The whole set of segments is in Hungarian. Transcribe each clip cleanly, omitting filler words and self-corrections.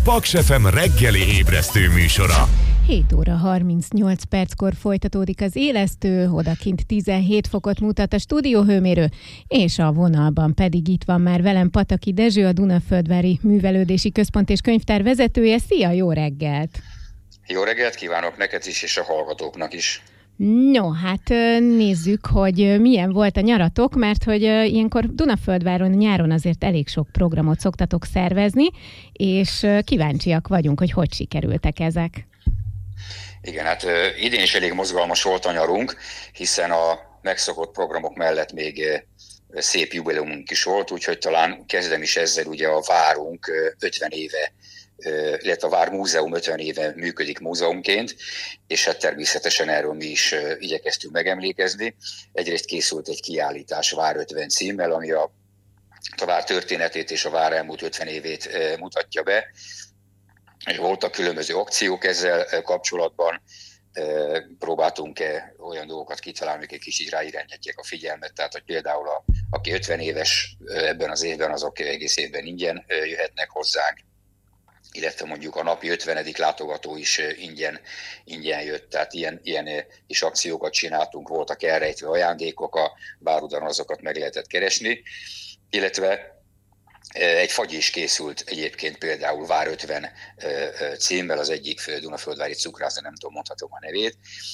Paks FM reggeli ébresztő műsora. 7 óra 38 perckor folytatódik az élesztő, odakint 17 fokot mutat a stúdióhőmérő, és a vonalban pedig itt van már velem Pataki Dezső, a Dunaföldvári Művelődési Központ és Könyvtár vezetője. Szia, jó reggelt! Jó reggelt kívánok neked is, és a hallgatóknak is. No, hát nézzük, hogy milyen volt a nyaratok, mert hogy ilyenkor Dunaföldváron nyáron azért elég sok programot szoktatok szervezni, és kíváncsiak vagyunk, hogy sikerültek ezek. Igen, hát idén is elég mozgalmas volt a nyarunk, hiszen a megszokott programok mellett még szép jubileumunk is volt, úgyhogy talán kezdem is ezzel, ugye a várunk 50 éve, illetve a Vár Múzeum 50 éve működik múzeumként, és hát természetesen erről mi is igyekeztünk megemlékezni. Egyrészt készült egy kiállítás Vár 50 címmel, ami a Vár történetét és a Vár elmúlt 50 évét mutatja be. Voltak különböző akciók ezzel kapcsolatban, próbáltunk olyan dolgokat kitalálni, amik egy kicsit ráirányítják a figyelmet, tehát hogy például aki 50 éves ebben az évben, azok egész évben ingyen jöhetnek hozzánk, illetve mondjuk a napi 50. látogató is ingyen jött, tehát ilyen is akciókat csináltunk, voltak elrejtve ajándékok a várudvaron, azokat meg lehetett keresni, illetve egy fagy is készült egyébként például Vár 50 címmel, az egyik Dunaföldvári cukrász, nem tudom, mondhatom a nevét,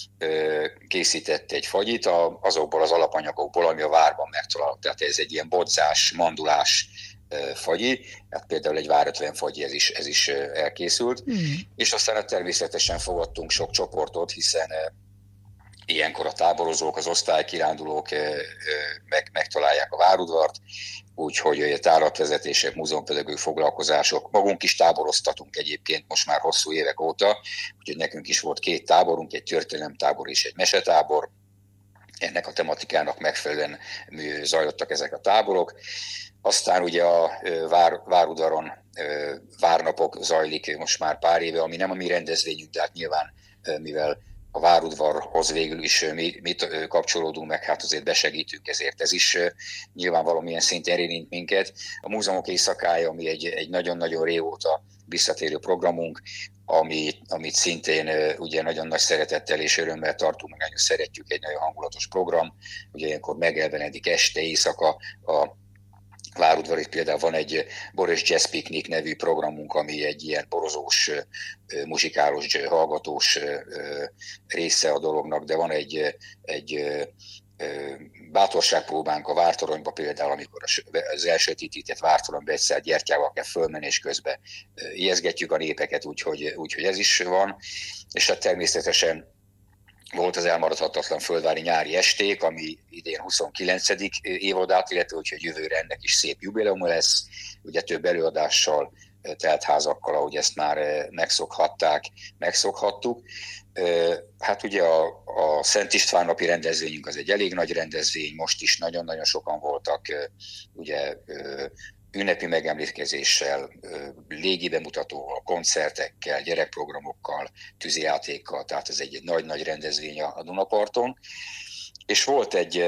készített egy fagyit azokból az alapanyagokból, ami a várban megtalálható. Tehát ez egy ilyen bodzás, mandulás fagyi, hát például egy Vár 50 fagyi, ez is elkészült, és aztán természetesen fogadtunk sok csoportot, hiszen ilyenkor a táborozók, az osztálykirándulók megtalálják a várudvart, úgyhogy tárlatvezetések, múzeumpedagógiai foglalkozások, magunk is táboroztatunk egyébként most már hosszú évek óta, úgyhogy nekünk is volt 2 táborunk, egy történelemtábor és egy mesetábor. Ennek a tematikának megfelelően zajlottak ezek a táborok. Aztán ugye a várudvaron várnapok zajlik most már pár éve, ami nem a mi rendezvényünk, de hát nyilván mivel a várudvarhoz végül is mi kapcsolódunk meg, hát azért besegítünk, ezért ez is nyilván valamilyen szinten érint minket. A múzeumok éjszakája, ami egy nagyon-nagyon régóta visszatérő programunk, amit szintén ugye nagyon nagy szeretettel és örömmel tartunk, meg nagyon szeretjük, egy nagyon hangulatos program. Ugye ilyenkor megelevenedik este, éjszaka a várudvarig például van egy Boros Jazz Picnic nevű programunk, ami egy ilyen borozós, muzsikálós, hallgatós része a dolognak, de van egy bátorságpróbánk a Vártoronyba például, amikor az elsötétített Vártoronyba egyszer gyertyával kell fölmenni, és közben ijeszgetjük a népeket, úgyhogy ez is van. És hát természetesen volt az elmaradhatatlan földvári nyári esték, ami idén 29. évadát, illetve úgyhogy jövőre ennek is szép jubileuma lesz, ugye több előadással, teltházakkal, ahogy ezt már megszokhattuk. Hát ugye a Szent István napi rendezvényünk az egy elég nagy rendezvény, most is nagyon-nagyon sokan voltak, ugye ünnepi megemlékezéssel, légi bemutatóval, koncertekkel, gyerekprogramokkal, tűzijátékkal, tehát ez egy nagy-nagy rendezvény a Dunaparton. És volt egy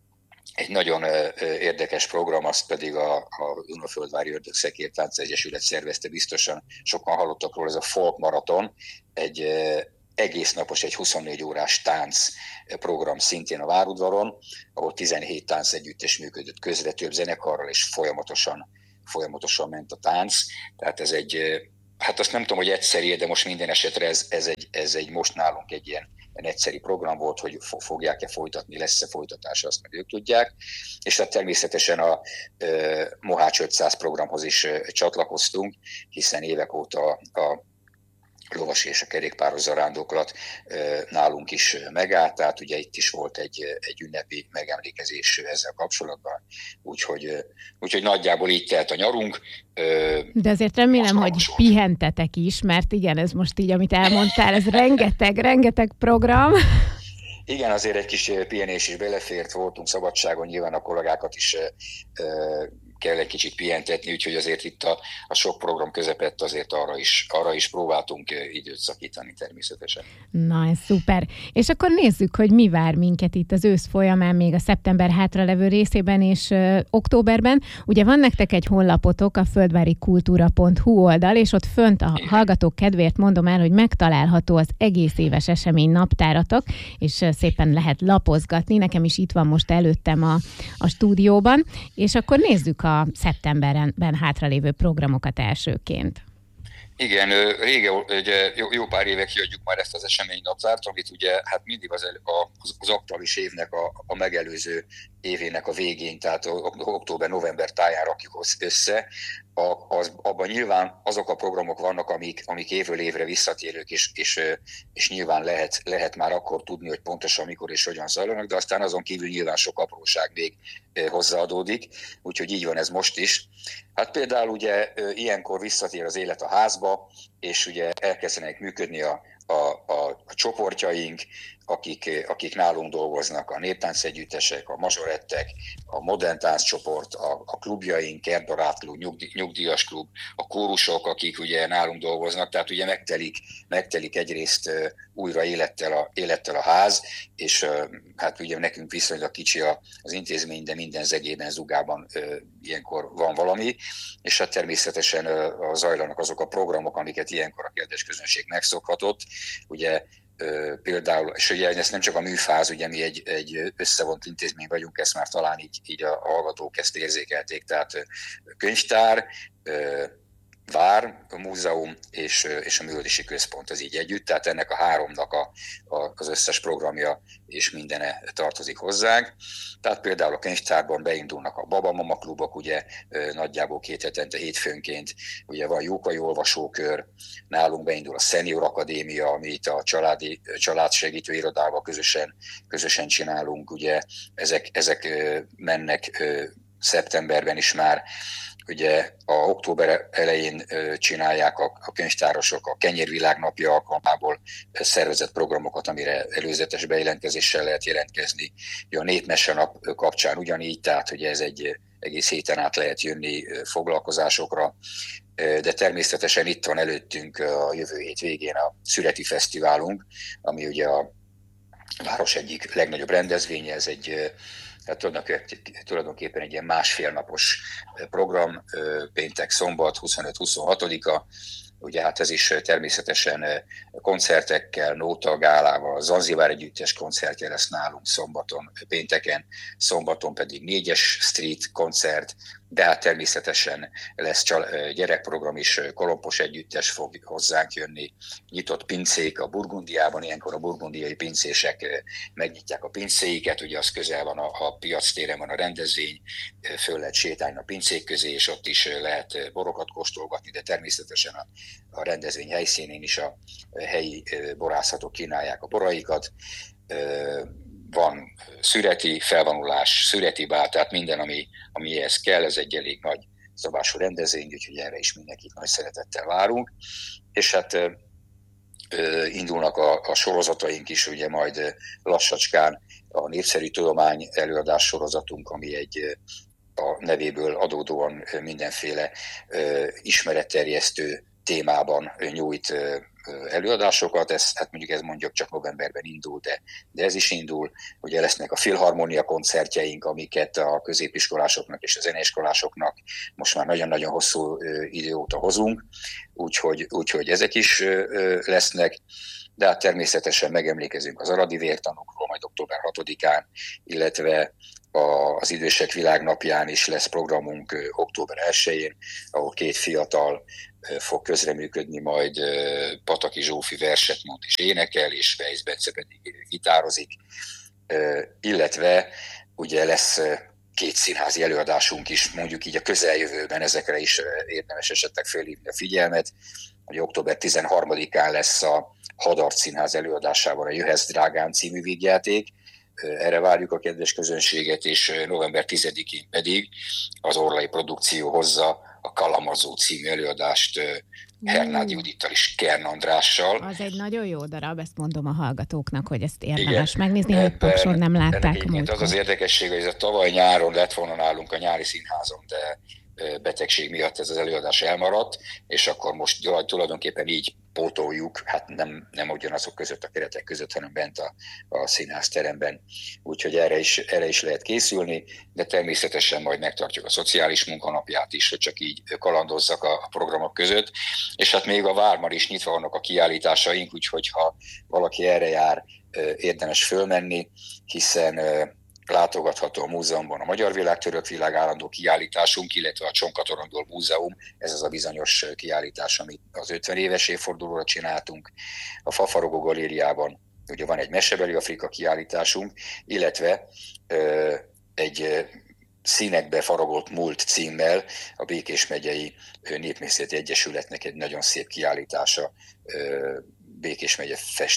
nagyon érdekes program, azt pedig a Dunaföldvári Ördög-Szekértánc Egyesület szervezte, biztosan sokan hallottak róla, ez a Folk Maraton, egy egész napos, egy 24 órás tánc program szintén a várudvaron, ahol 17 tánc együttes működött közre több zenekarral, és folyamatosan ment a tánc. Tehát ez hát azt nem tudom, hogy egyszerű, de most minden esetre ez egy most nálunk egy ilyen egyszerű program volt, hogy fogják-e folytatni, lesz-e folytatása, azt meg ők tudják. És hát természetesen a Mohács 500 programhoz is csatlakoztunk, hiszen évek óta a lovas és a kerékpáros zarándoklat nálunk is megállt, tehát ugye itt is volt egy ünnepi megemlékezés ezzel kapcsolatban, úgyhogy nagyjából így telt a nyarunk. De azért remélem, hogy pihentetek is, mert igen, ez most így, amit elmondtál, ez rengeteg program. Igen, azért egy kis pihenés is belefért, voltunk szabadságon, nyilván a kollégákat is kell egy kicsit pihentetni, úgyhogy azért itt a sok program közepett azért arra is próbáltunk időt szakítani természetesen. Na, ez szuper. És akkor nézzük, hogy mi vár minket itt az ősz folyamán, még a szeptember hátralevő részében és októberben. Ugye van nektek egy honlapotok, a földvárikultúra.hu oldal, és ott fönt a hallgatók kedvéért mondom el, hogy megtalálható az egész éves esemény naptáratok, és szépen lehet lapozgatni. Nekem is itt van most előttem a stúdióban, és akkor nézzük a szeptemberben hátralévő programokat elsőként. Igen, ugye, jó pár éve kiadjuk már ezt az eseménynaptárt, amit ugye hát mindig az aktuális évnek a megelőző évének a végén, tehát október-november táján rakjuk össze. Abban nyilván azok a programok vannak, amik évről évre visszatérők, és nyilván lehet már akkor tudni, hogy pontosan mikor és hogyan zajlanak, de aztán azon kívül nyilván sok apróság még hozzáadódik, úgyhogy így van ez most is. Hát például ugye ilyenkor visszatér az élet a házba, és ugye elkezdenek működni a csoportjaink, akik nálunk dolgoznak, a néptáncegyüttesek, a mazsorettek, a modern tánccsoport, a klubjaink, Kertbarát klub, nyugdíjas klub, a kórusok, akik ugye nálunk dolgoznak, tehát ugye megtelik egyrészt újra élettel a ház, és hát ugye nekünk viszonylag kicsi az intézmény, de minden zegében, zugában ilyenkor van valami, és hát természetesen zajlanak azok a programok, amiket ilyenkor a kedves közönség megszokhatott, ugye például, és ugye ez nem csak a műfáz, ugye mi egy összevont intézmény vagyunk, ezt már talán így a hallgatók ezt érzékelték, tehát könyvtár, vár, a múzeum és a művelődési központ az így együtt, tehát ennek a háromnak az összes programja és mindene tartozik hozzánk. Tehát például a könyvtárban beindulnak a Baba-Mama klubok, ugye nagyjából 2 hetente hétfőnként, ugye van Jókai olvasókör, nálunk beindul a Senior Akadémia, amit a családsegítő irodával közösen csinálunk, ugye ezek mennek szeptemberben is már. Ugye a október elején csinálják a könyvtárosok a Kenyérvilág napja alkalmából szervezett programokat, amire előzetes bejelentkezéssel lehet jelentkezni. Ugye a Népmese nap kapcsán ugyanígy, tehát ugye ez egy egész héten át lehet jönni foglalkozásokra, de természetesen itt van előttünk a jövő hét végén a Szüreti Fesztiválunk, ami ugye a város egyik legnagyobb rendezvénye, ez egy tulajdonképpen egy ilyen másfél napos program, péntek, szombat, 25-26-a, ugye hát ez is természetesen koncertekkel, nóta, gálával, Zanzibár együttes koncertje lesz nálunk pénteken, szombaton pedig 4-es street koncert, de hát természetesen lesz gyerekprogram is, Kolompos együttes fog hozzánk jönni, nyitott pincék a Burgundiában, ilyenkor a burgundiai pincések megnyitják a pincéiket, ugye az közel van a piac téren van a rendezvény, föl lehet sétálni a pincék közé, és ott is lehet borokat kóstolgatni, de természetesen a rendezvény helyszínén is a helyi borászatok kínálják a boraikat. Van szüreti felvonulás, szüreti bál, tehát minden, ami ehhez kell, ez egy elég nagy szabású rendezvény, úgyhogy erre is mindenkit nagy szeretettel várunk. És hát indulnak a sorozataink is, ugye majd lassacskán a Népszerű Tudomány előadás sorozatunk, ami a nevéből adódóan mindenféle ismeretterjesztő témában nyújt előadásokat, ez mondjuk csak novemberben indul, de ez is indul. Ugye lesznek a filharmónia koncertjeink, amiket a középiskolásoknak és a zeneiskolásoknak most már nagyon-nagyon hosszú idő óta hozunk, úgyhogy ezek is lesznek, de hát természetesen megemlékezünk az aradi vértanúkról majd október 6-án, illetve az Idősek Világnapján is lesz programunk október 1-én, ahol 2 fiatal fog közreműködni, majd Pataki Zsófi verset mond és énekel, és Weisz Bence pedig gitározik, illetve ugye lesz 2 színházi előadásunk is, mondjuk így a közeljövőben, ezekre is érdemes esetleg felhívni a figyelmet. Ugye október 13-án lesz a Hadarc Színház előadásában a Jöhetsz drágám című vígjáték, erre várjuk a kedves közönséget, és november 10-én pedig az Orlai Produkció hozza a Kalamazó című előadást Hernádi Judittal és Kern Andrással. Az egy nagyon jó darab, ezt mondom a hallgatóknak, hogy ezt érdemes megnézni, hogy Pakson nem látták. Az az érdekesség, hogy ez a tavaly nyáron lett volna nálunk a nyári színházon, de betegség miatt ez az előadás elmaradt, és akkor most tulajdonképpen így pótoljuk, hát nem ugyanazok között a keretek között, hanem bent a színházteremben. Úgyhogy erre is lehet készülni, de természetesen majd megtartjuk a szociális munkanapját is, hogy csak így kalandozzak a programok között. És hát még a Várban is nyitva vannak a kiállításaink, úgyhogy ha valaki erre jár, érdemes fölmenni, hiszen látogatható a múzeumban a Magyar Világ, Török Világ állandó kiállításunk, illetve a Csonka-Torondol Múzeum, ez az a bizonyos kiállítás, amit az 50 éves évfordulóra csináltunk. A Fafarogó Galériában ugye van egy Mesebeli Afrika kiállításunk, illetve egy Színekbe faragott múlt címmel a Békés megyei Népművészeti Egyesületnek egy nagyon szép kiállítása, Békés megye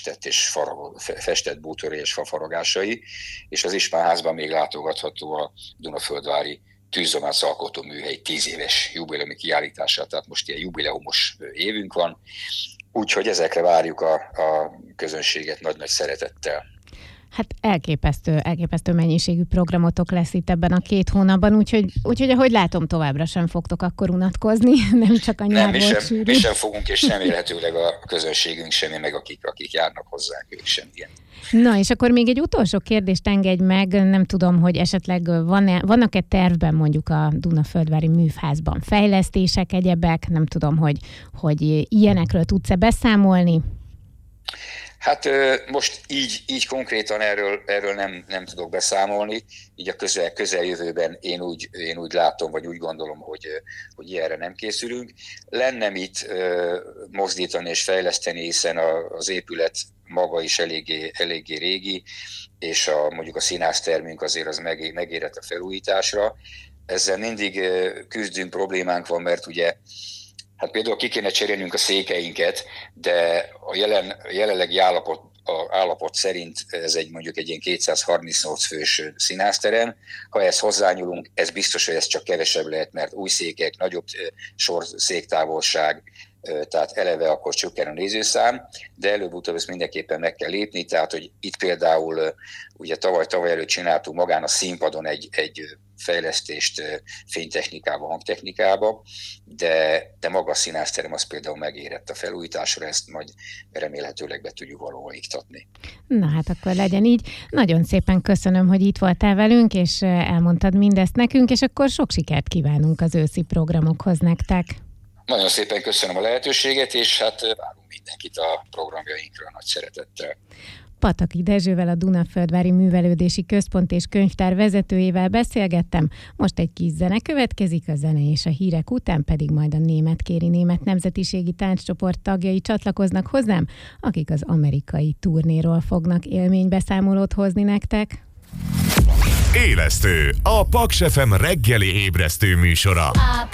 festett bútoré és fafaragásai, és az Istvánházban még látogatható a Dunaföldvári Tűzomász Alkotó Műhely 10 éves jubileumi kiállítása, tehát most ilyen jubileumos évünk van, úgyhogy ezekre várjuk a közönséget nagy-nagy szeretettel. Hát elképesztő mennyiségű programotok lesz itt ebben a 2 hónapban, úgyhogy ahogy látom, továbbra sem fogtok akkor unatkozni, nem csak a nyár volt sűrű. Mi sem fogunk, és remélhetőleg a közönségünk sem, meg akik járnak hozzánk, ők sem ilyen. Na, és akkor még egy utolsó kérdést engedj meg, nem tudom, hogy esetleg vannak-e tervben mondjuk a Dunaföldvári Műfházban fejlesztések, egyebek, nem tudom, hogy ilyenekről tudsz-e beszámolni? Hát most így konkrétan erről nem tudok beszámolni, így a közeljövőben én úgy látom, vagy úgy gondolom, hogy ilyenre nem készülünk. Lenne mit mozdítani és fejleszteni, hiszen az épület maga is eléggé régi, és mondjuk a színháztermünk azért az megérett a felújításra. Ezzel mindig küzdünk, problémánk van, mert ugye hát például ki kéne cserélnünk a székeinket, de a jelenlegi állapot szerint ez mondjuk egy ilyen 238 fős színházterem. Ha ezt hozzányúlunk, ez biztos, hogy ez csak kevesebb lehet, mert új székek, nagyobb széktávolság, tehát eleve akkor csökken a nézőszám, de előbb-utóbb ezt mindenképpen meg kell lépni, tehát hogy itt például ugye tavaly előtt csináltunk magán a színpadon egy fejlesztést fénytechnikába, hangtechnikába, de maga a színházterem az például megérett a felújításra, ezt majd remélhetőleg be tudjuk valahol iktatni. Na hát akkor legyen így. Nagyon szépen köszönöm, hogy itt voltál velünk, és elmondtad mindezt nekünk, és akkor sok sikert kívánunk az őszi programokhoz nektek. Nagyon szépen köszönöm a lehetőséget, és hát várunk mindenkit a programjainkra nagy szeretettel. Pataki Dezsővel, a Dunaföldvári Művelődési Központ és Könyvtár vezetőjével beszélgettem. Most egy kis zene következik, a zene és a hírek után pedig majd a német nemzetiségi tánccsoport tagjai csatlakoznak hozzám, akik az amerikai turnéról fognak élménybeszámolót hozni nektek. Élesztő, a Paks FM reggeli ébresztő műsora.